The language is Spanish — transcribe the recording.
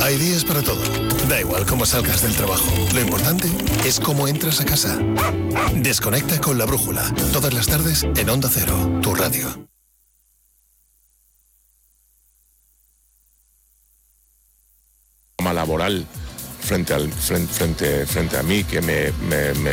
Hay días para todo. Da igual cómo salgas del trabajo. Lo importante es cómo entras a casa. Desconecta con La Brújula. Todas las tardes en Onda Cero, tu radio. Laboral frente a mí que me